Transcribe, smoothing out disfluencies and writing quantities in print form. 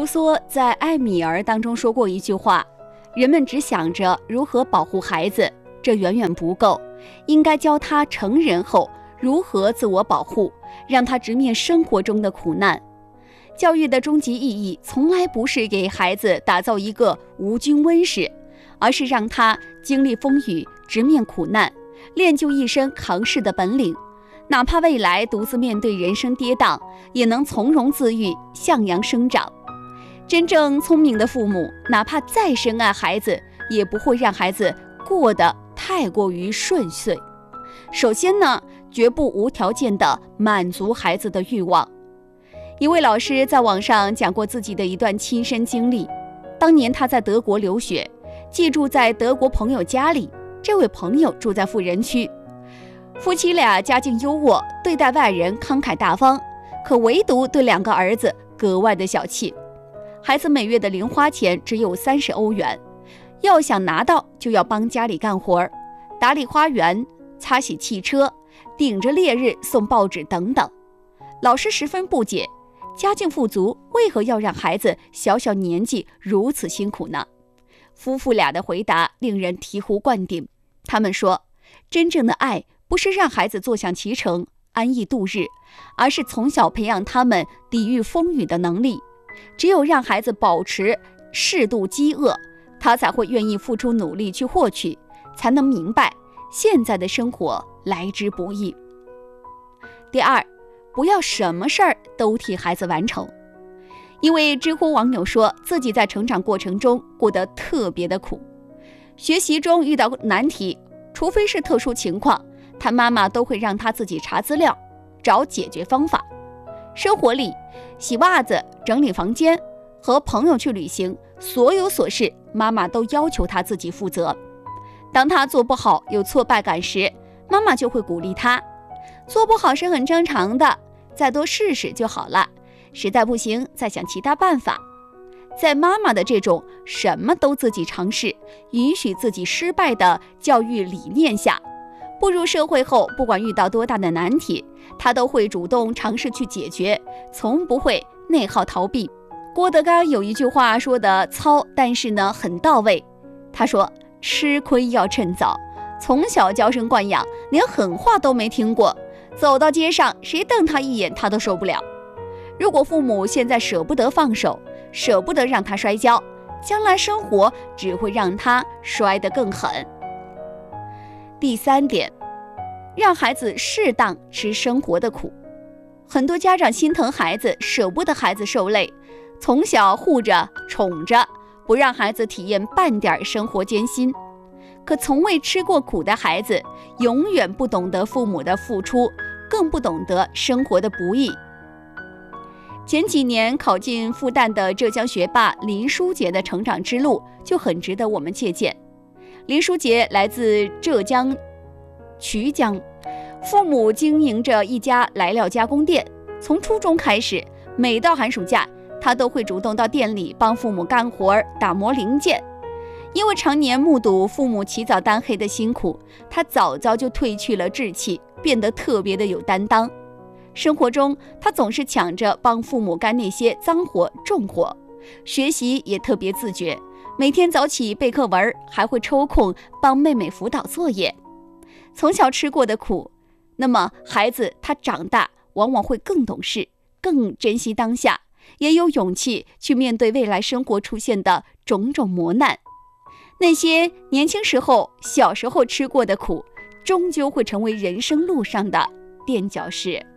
卢梭在《艾米尔》当中说过一句话：人们只想着如何保护孩子，这远远不够，应该教他成人后如何自我保护，让他直面生活中的苦难。教育的终极意义从来不是给孩子打造一个无菌温室，而是让他经历风雨，直面苦难，练就一身扛事的本领，哪怕未来独自面对人生跌宕，也能从容自愈，向阳生长。真正聪明的父母，哪怕再深爱孩子，也不会让孩子过得太过于顺遂。首先呢，绝不无条件地满足孩子的欲望。一位老师在网上讲过自己的一段亲身经历。当年他在德国留学，寄住在德国朋友家里，这位朋友住在富人区，夫妻俩家境优渥，对待外人慷慨大方，可唯独对2个儿子格外的小气。孩子每月的零花钱只有30欧元，要想拿到就要帮家里干活，打理花园，擦洗汽车，顶着烈日送报纸等等。老师十分不解，家境富足为何要让孩子小小年纪如此辛苦呢？夫妇俩的回答令人醍醐灌顶。他们说，真正的爱不是让孩子坐享其成，安逸度日，而是从小培养他们抵御风雨的能力。只有让孩子保持适度饥饿，他才会愿意付出努力去获取，才能明白现在的生活来之不易。第二，不要什么事儿都替孩子完成。一位知乎网友说，自己在成长过程中过得特别的苦，学习中遇到难题，除非是特殊情况，他妈妈都会让他自己查资料，找解决方法。生活里，洗袜子、整理房间，和朋友去旅行，所有琐事妈妈都要求他自己负责。当他做不好有挫败感时，妈妈就会鼓励他，做不好是很正常的，再多试试就好了，实在不行再想其他办法。在妈妈的这种什么都自己尝试，允许自己失败的教育理念下，步入社会后，不管遇到多大的难题，他都会主动尝试去解决，从不会内耗逃避。郭德纲有一句话说得糙，但是呢很到位。他说，吃亏要趁早，从小娇生惯养，连狠话都没听过，走到街上谁瞪他一眼他都受不了。如果父母现在舍不得放手，舍不得让他摔跤，将来生活只会让他摔得更狠。第三点，让孩子适当吃生活的苦。很多家长心疼孩子，舍不得孩子受累，从小护着宠着，不让孩子体验半点生活艰辛。可从未吃过苦的孩子，永远不懂得父母的付出，更不懂得生活的不易。前几年考进复旦的浙江学霸林书杰的成长之路就很值得我们借鉴。林书杰来自浙江衢江，父母经营着一家来料加工店。从初中开始，每到寒暑假，他都会主动到店里帮父母干活，打磨零件。因为常年目睹父母起早贪黑的辛苦，他早早就褪去了稚气，变得特别的有担当。生活中，他总是抢着帮父母干那些脏活重活，学习也特别自觉，每天早起背课文，还会抽空帮妹妹辅导作业。从小吃过的苦，那么孩子他长大往往会更懂事，更珍惜当下，也有勇气去面对未来生活出现的种种磨难。那些年轻时候、小时候吃过的苦，终究会成为人生路上的垫脚石。